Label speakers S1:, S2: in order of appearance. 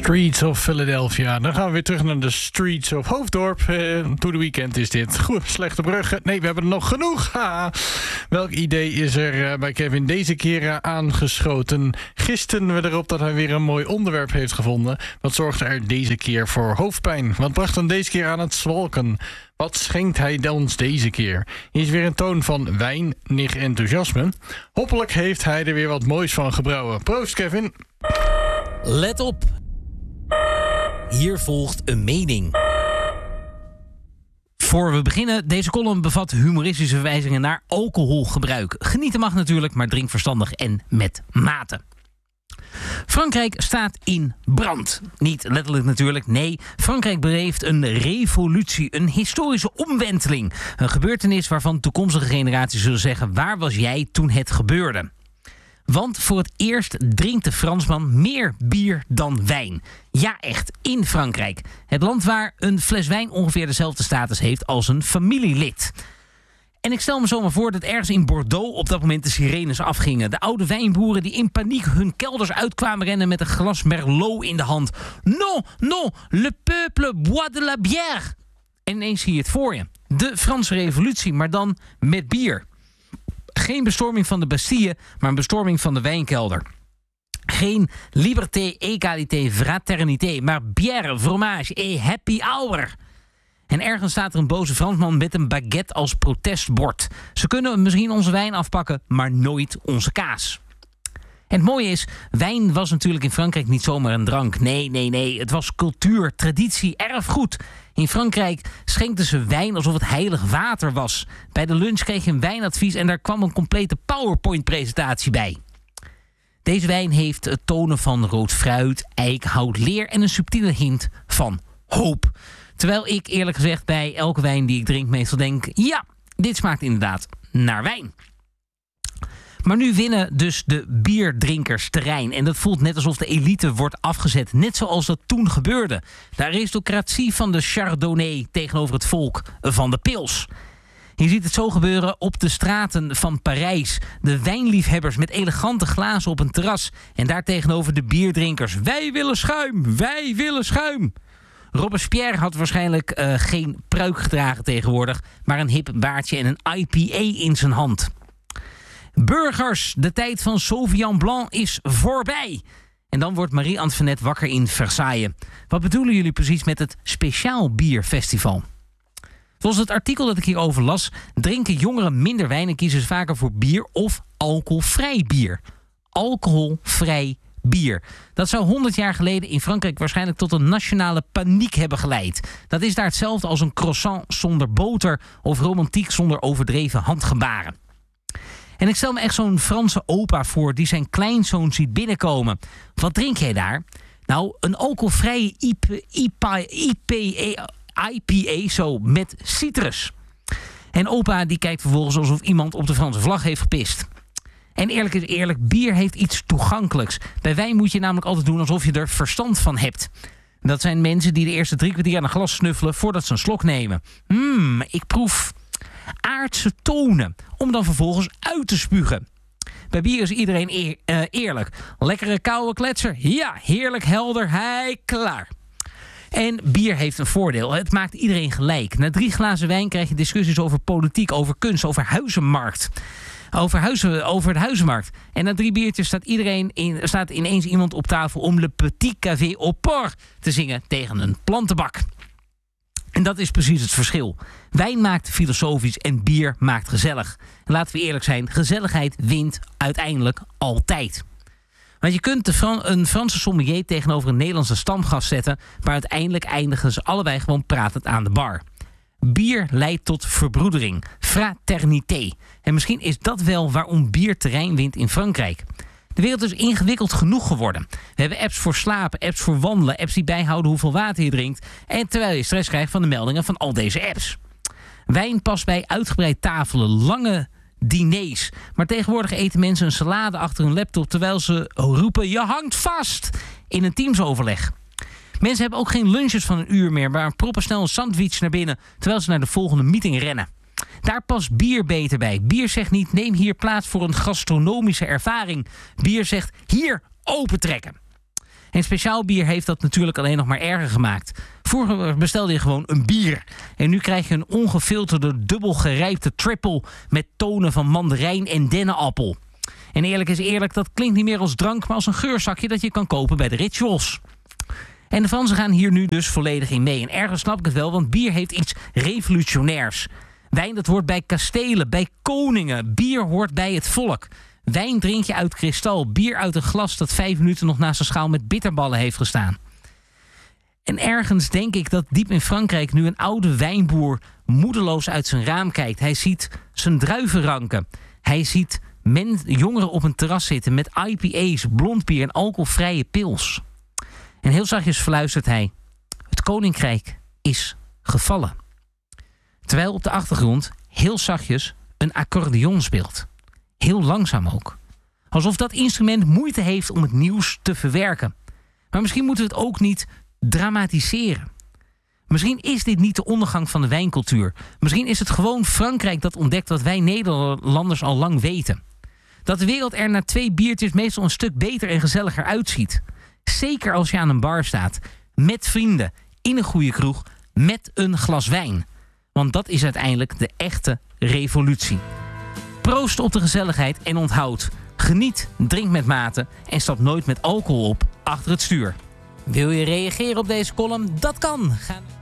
S1: Streets of Philadelphia. Dan gaan we weer terug naar de streets of Hoofddorp. To the weekend is dit. Goed, slechte bruggen. Nee, we hebben er nog genoeg. Haha. Welk idee is er bij Kevin deze keer aangeschoten? Gisten we erop dat hij weer een mooi onderwerp heeft gevonden. Wat zorgde er deze keer voor hoofdpijn? Wat bracht hem deze keer aan het zwalken? Wat schenkt hij ons deze keer? Hier is weer een toon van weinig enthousiasme. Hopelijk heeft hij er weer wat moois van gebrouwen. Proost, Kevin.
S2: Let op. Hier volgt een mening. Voor we beginnen, deze column bevat humoristische verwijzingen naar alcoholgebruik. Genieten mag natuurlijk, maar drink verstandig en met mate. Frankrijk staat in brand. Niet letterlijk natuurlijk, nee. Frankrijk beleeft een revolutie, een historische omwenteling. Een gebeurtenis waarvan toekomstige generaties zullen zeggen: waar was jij toen het gebeurde? Want voor het eerst drinkt de Fransman meer bier dan wijn. Ja, echt, in Frankrijk. Het land waar een fles wijn ongeveer dezelfde status heeft als een familielid. En ik stel me zomaar voor dat ergens in Bordeaux op dat moment de sirenes afgingen. De oude wijnboeren die in paniek hun kelders uitkwamen rennen met een glas Merlot in de hand. Non, non, le peuple boit de la bière. En ineens zie je het voor je. De Franse revolutie, maar dan met bier. Geen bestorming van de Bastille, maar een bestorming van de wijnkelder. Geen liberté, égalité, fraternité, maar bière, fromage et happy hour. En ergens staat er een boze Fransman met een baguette als protestbord. Ze kunnen misschien onze wijn afpakken, maar nooit onze kaas. En het mooie is, wijn was natuurlijk in Frankrijk niet zomaar een drank. Nee. Het was cultuur, traditie, erfgoed. In Frankrijk schenkten ze wijn alsof het heilig water was. Bij de lunch kreeg je een wijnadvies en daar kwam een complete PowerPoint-presentatie bij. Deze wijn heeft het tonen van rood fruit, eikenhout, leer en een subtiele hint van hoop. Terwijl ik eerlijk gezegd bij elke wijn die ik drink meestal denk: ja, dit smaakt inderdaad naar wijn. Maar nu winnen dus de bierdrinkers terrein. En dat voelt net alsof de elite wordt afgezet. Net zoals dat toen gebeurde. De aristocratie van de Chardonnay tegenover het volk van de pils. Je ziet het zo gebeuren op de straten van Parijs. De wijnliefhebbers met elegante glazen op een terras. En daar tegenover de bierdrinkers: wij willen schuim, wij willen schuim. Robespierre had waarschijnlijk geen pruik gedragen tegenwoordig, maar een hip baardje en een IPA in zijn hand. Burgers, de tijd van Sauvignon Blanc is voorbij. En dan wordt Marie-Antoinette wakker in Versailles. Wat bedoelen jullie precies met het Speciaal Bierfestival? Volgens het artikel dat ik hierover las, drinken jongeren minder wijn en kiezen ze vaker voor bier of alcoholvrij bier. Alcoholvrij bier. Dat zou 100 jaar geleden in Frankrijk waarschijnlijk tot een nationale paniek hebben geleid. Dat is daar hetzelfde als een croissant zonder boter of romantiek zonder overdreven handgebaren. En ik stel me echt zo'n Franse opa voor die zijn kleinzoon ziet binnenkomen. Wat drink jij daar? Nou, een alcoholvrije IPA zo met citrus. En opa die kijkt vervolgens alsof iemand op de Franse vlag heeft gepist. En eerlijk is eerlijk, bier heeft iets toegankelijks. Bij wijn moet je namelijk altijd doen alsof je er verstand van hebt. Dat zijn mensen die de eerste 3 kwartier aan een glas snuffelen voordat ze een slok nemen. Ik proef aardse tonen, om dan vervolgens uit te spugen. Bij bier is iedereen eerlijk. Lekkere koude kletser, ja, heerlijk helder, klaar. En bier heeft een voordeel, het maakt iedereen gelijk. Na 3 glazen wijn krijg je discussies over politiek, over kunst, over huizenmarkt. Over de huizenmarkt. En na 3 biertjes staat ineens iemand op tafel om Le Petit Café au Port te zingen tegen een plantenbak. En dat is precies het verschil. Wijn maakt filosofisch en bier maakt gezellig. En laten we eerlijk zijn, gezelligheid wint uiteindelijk altijd. Want je kunt een Franse sommelier tegenover een Nederlandse stamgast zetten, maar uiteindelijk eindigen ze allebei gewoon pratend aan de bar. Bier leidt tot verbroedering, fraternité. En misschien is dat wel waarom bier terrein wint in Frankrijk. De wereld is ingewikkeld genoeg geworden. We hebben apps voor slapen, apps voor wandelen, apps die bijhouden hoeveel water je drinkt, en terwijl je stress krijgt van de meldingen van al deze apps. Wijn past bij uitgebreid tafelen, lange diners. Maar tegenwoordig eten mensen een salade achter hun laptop terwijl ze roepen: je hangt vast, in een teamsoverleg. Mensen hebben ook geen lunches van een uur meer, maar proppen snel een sandwich naar binnen terwijl ze naar de volgende meeting rennen. Daar past bier beter bij. Bier zegt niet: neem hier plaats voor een gastronomische ervaring. Bier zegt: hier opentrekken. En speciaal bier heeft dat natuurlijk alleen nog maar erger gemaakt. Vroeger bestelde je gewoon een bier. En nu krijg je een ongefilterde, dubbel gerijpte triple met tonen van mandarijn en dennenappel. En eerlijk is eerlijk, dat klinkt niet meer als drank, maar als een geurzakje dat je kan kopen bij de Rituals. En de Fransen gaan hier nu dus volledig in mee. En ergens snap ik het wel, want bier heeft iets revolutionairs. Wijn, dat hoort bij kastelen, bij koningen. Bier hoort bij het volk. Wijn drink je uit kristal. Bier uit een glas dat 5 minuten nog naast een schaal met bitterballen heeft gestaan. En ergens denk ik dat diep in Frankrijk nu een oude wijnboer moedeloos uit zijn raam kijkt. Hij ziet zijn druiven ranken. Hij ziet jongeren op een terras zitten met IPA's, blond bier en alcoholvrije pils. En heel zachtjes fluistert hij: het koninkrijk is gevallen. Terwijl op de achtergrond heel zachtjes een accordeon speelt. Heel langzaam ook. Alsof dat instrument moeite heeft om het nieuws te verwerken. Maar misschien moeten we het ook niet dramatiseren. Misschien is dit niet de ondergang van de wijncultuur. Misschien is het gewoon Frankrijk dat ontdekt wat wij Nederlanders al lang weten. Dat de wereld er na 2 biertjes meestal een stuk beter en gezelliger uitziet. Zeker als je aan een bar staat. Met vrienden. In een goede kroeg. Met een glas wijn. Want dat is uiteindelijk de echte revolutie. Proost op de gezelligheid en onthoud. Geniet, drink met mate en stap nooit met alcohol op achter het stuur. Wil je reageren op deze column? Dat kan. Ga